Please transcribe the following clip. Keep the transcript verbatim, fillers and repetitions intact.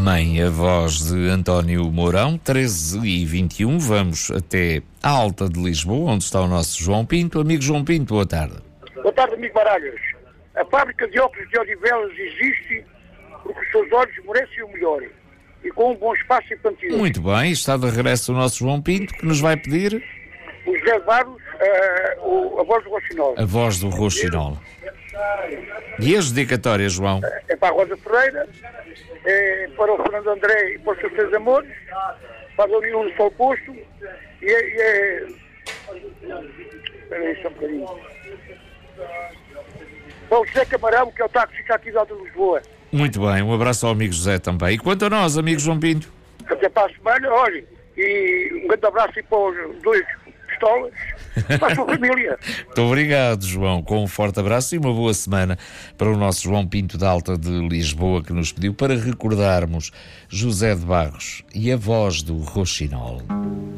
Mãe, a voz de António Mourão, treze e vinte e um. Vamos até a Alta de Lisboa, onde está o nosso João Pinto. Amigo João Pinto, boa tarde. Boa tarde, amigo Baralhas. A fábrica de óculos de Odivelas existe porque os seus olhos merecem o melhor e com um bom espaço infantil. Muito bem, está de regresso o nosso João Pinto, que nos vai pedir... O José Barros, uh, o, a voz do Roxinol. A voz do Roxinol. E as dedicatórias, João? É para a Rosa Ferreira, é para o Fernando André e para os seus três amores, para a União do Sol Posto e é... E é... Espera aí só um bocadinho. Para o José Camarão, que é o taxista aqui da de Lisboa. Muito bem, um abraço ao amigo José também. E quanto a nós, amigo João Pinto? Até para a semana, olha, e um grande abraço e para os dois pistolas, para a sua família. Muito obrigado, João, com um forte abraço e uma boa semana para o nosso João Pinto da Alta de Lisboa, que nos pediu para recordarmos José de Barros e a voz do Roxinol.